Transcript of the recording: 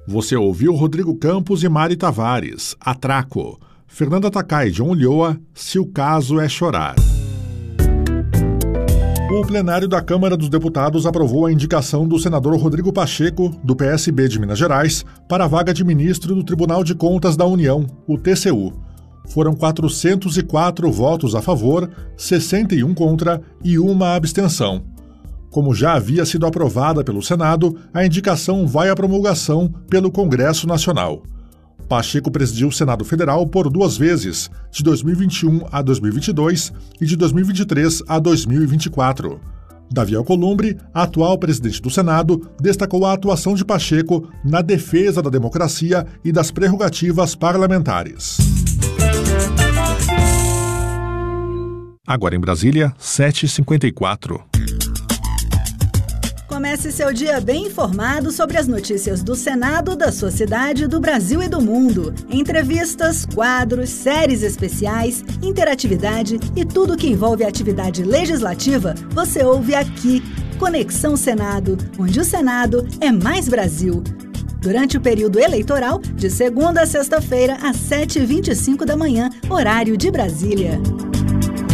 Você ouviu Rodrigo Campos e Mari Tavares, Atraco. Fernanda Takai e John Ulloa, Se o Caso é Chorar. O plenário da Câmara dos Deputados aprovou a indicação do senador Rodrigo Pacheco, do PSB de Minas Gerais, para a vaga de ministro do Tribunal de Contas da União, o TCU. Foram 404 votos a favor, 61 contra e uma abstenção. Como já havia sido aprovada pelo Senado, a indicação vai à promulgação pelo Congresso Nacional. Pacheco presidiu o Senado Federal por 2 vezes, de 2021 a 2022 e de 2023 a 2024. Davi Alcolumbre, atual presidente do Senado, destacou a atuação de Pacheco na defesa da democracia e das prerrogativas parlamentares. Agora em Brasília, 7h54. Comece seu dia bem informado sobre as notícias do Senado, da sua cidade, do Brasil e do mundo. Entrevistas, quadros, séries especiais, interatividade e tudo que envolve a atividade legislativa, você ouve aqui. Conexão Senado, onde o Senado é mais Brasil. Durante o período eleitoral, de segunda a sexta-feira, às 7h25 da manhã, horário de Brasília.